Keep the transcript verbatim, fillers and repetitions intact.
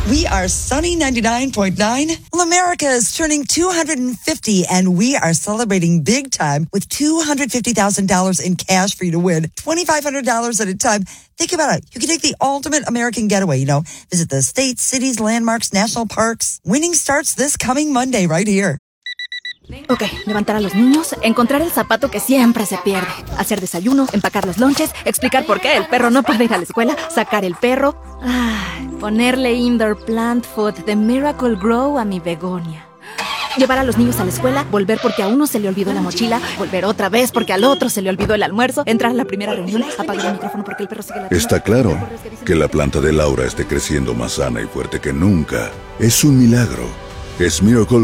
We are Sunny ninety-nine point nine. Well, America is turning two hundred fifty, and we are celebrating big time with two hundred fifty thousand dollars in cash for you to win, twenty-five hundred dollars at a time. Think about it. You can take the ultimate American getaway, you know, visit the states, cities, landmarks, national parks. Winning starts this coming Monday right here. Ok, levantar a los niños, encontrar el zapato que siempre se pierde, hacer desayuno, empacar los lonches, explicar por qué el perro no puede ir a la escuela, sacar el perro, ay, ponerle indoor plant food de Miracle Grow a mi begonia. Llevar a los niños a la escuela, volver porque a uno se le olvidó la mochila, volver otra vez porque al otro se le olvidó el almuerzo, entrar a la primera reunión, apagar el micrófono porque el perro sigue la... Está claro que la planta de Laura esté creciendo más sana y fuerte que nunca. Es un milagro. Es Miracle